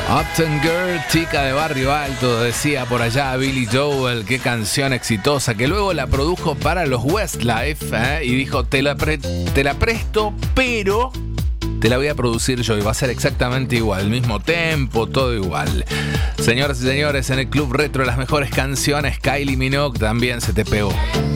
Uptown Girl, chica de barrio alto, decía por allá Billy Joel, qué canción exitosa, que luego la produjo para los Westlife, y dijo, te la presto, pero te la voy a producir yo y va a ser exactamente igual, el mismo tempo, todo igual. Señoras y señores, en el Club Retro, las mejores canciones, Kylie Minogue también se te pegó.